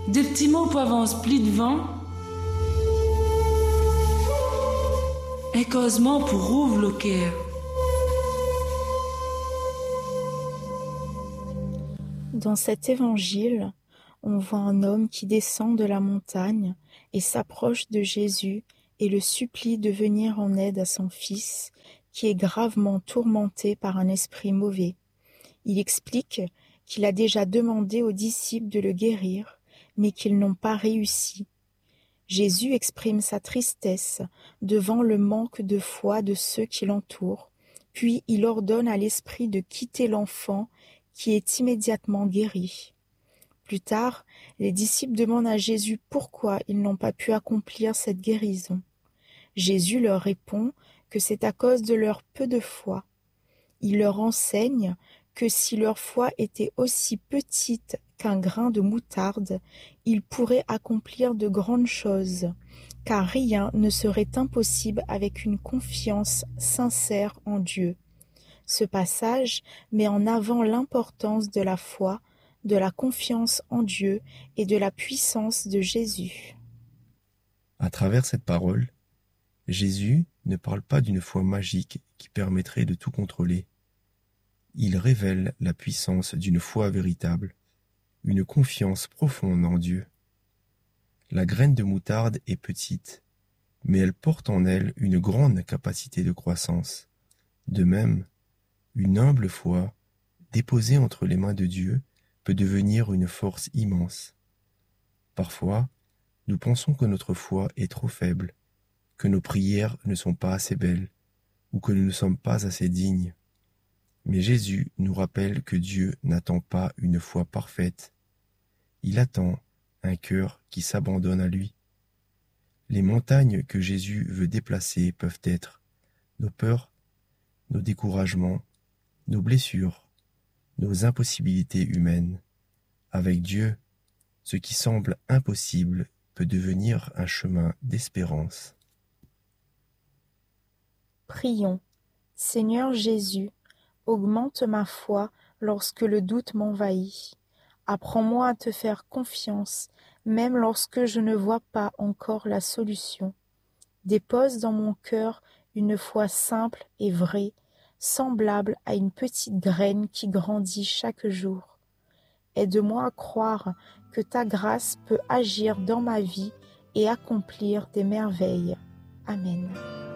Des petits mots peuvent en split devant. Un causement pour ouvre le cœur. Dans cet évangile, on voit un homme qui descend de la montagne et s'approche de Jésus et le supplie de venir en aide à son fils, qui est gravement tourmenté par un esprit mauvais. Il explique qu'il a déjà demandé aux disciples de le guérir, mais qu'ils n'ont pas réussi. Jésus exprime sa tristesse devant le manque de foi de ceux qui l'entourent, puis il ordonne à l'esprit de quitter l'enfant qui est immédiatement guéri. Plus tard, les disciples demandent à Jésus pourquoi ils n'ont pas pu accomplir cette guérison. Jésus leur répond que c'est à cause de leur peu de foi. Il leur enseigne que si leur foi était aussi petite qu'un grain de moutarde, ils pourraient accomplir de grandes choses, car rien ne serait impossible avec une confiance sincère en Dieu. Ce passage met en avant l'importance de la foi, de la confiance en Dieu et de la puissance de Jésus. À travers cette parole, Jésus ne parle pas d'une foi magique qui permettrait de tout contrôler. Il révèle la puissance d'une foi véritable, une confiance profonde en Dieu. La graine de moutarde est petite, mais elle porte en elle une grande capacité de croissance. De même, une humble foi, déposée entre les mains de Dieu, peut devenir une force immense. Parfois, nous pensons que notre foi est trop faible, que nos prières ne sont pas assez belles, ou que nous ne sommes pas assez dignes. Mais Jésus nous rappelle que Dieu n'attend pas une foi parfaite. Il attend un cœur qui s'abandonne à lui. Les montagnes que Jésus veut déplacer peuvent être nos peurs, nos découragements, nos blessures, nos impossibilités humaines. Avec Dieu, ce qui semble impossible peut devenir un chemin d'espérance. Prions. Seigneur Jésus, augmente ma foi lorsque le doute m'envahit. Apprends-moi à te faire confiance, même lorsque je ne vois pas encore la solution. Dépose dans mon cœur une foi simple et vraie, semblable à une petite graine qui grandit chaque jour. Aide-moi à croire que ta grâce peut agir dans ma vie et accomplir des merveilles. Amen.